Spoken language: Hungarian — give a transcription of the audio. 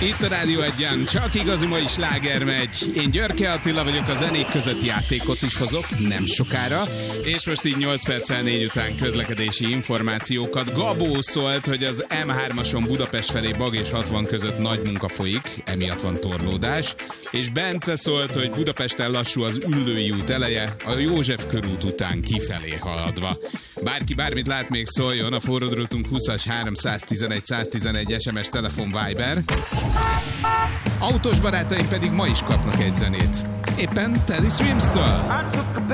Itt a Rádió Egyen, csak igazi mai sláger megy. Én Györke Attila vagyok, a zenék között játékot is hozok, nem sokára. És most így 8 perccel 4 után közlekedési információkat. Gabó szólt, hogy az M3-ason Budapest felé Bag és 60 között nagy munka folyik, emiatt van torlódás. És Bence szólt, hogy Budapesten lassú az Üllői út eleje, a József körút után kifelé haladva. Bárki bármit lát, még szóljon, a forródrótunk 20-as 311 111 SMS telefon Viber. Autós barátaink pedig ma is kapnak egy zenét. Éppen Teddy Swims-től.